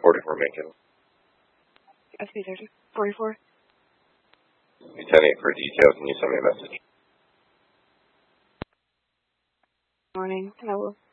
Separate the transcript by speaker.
Speaker 1: reporting for Macon.
Speaker 2: SB 44.
Speaker 1: You 10-8 for details, and you send me a message.
Speaker 2: Morning. I will.